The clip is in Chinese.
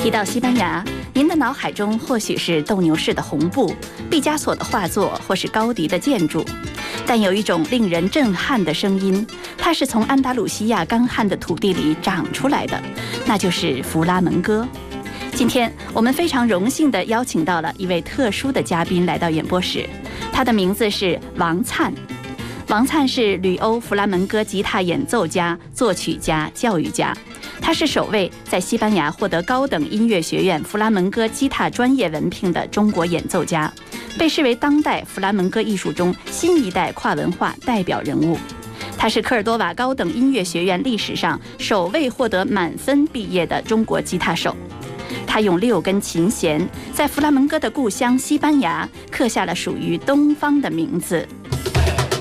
提到西班牙，您的脑海中或许是斗牛士的红布、毕加索的画作，或是高迪的建筑。但有一种令人震撼的声音，它是从安达鲁西亚干旱的土地里长出来的，那就是弗拉门戈。今天我们非常荣幸地邀请到了一位特殊的嘉宾来到演播室，他的名字是王灿。王灿是旅欧弗拉门戈吉他演奏家、作曲家、教育家。他是首位在西班牙获得高等音乐学院弗拉门戈吉他专业文凭的中国演奏家，被视为当代弗拉门戈艺术中新一代跨文化代表人物。他是科尔多瓦高等音乐学院历史上首位获得满分毕业的中国吉他手。他用6根琴弦在弗拉门戈的故乡西班牙刻下了属于东方的名字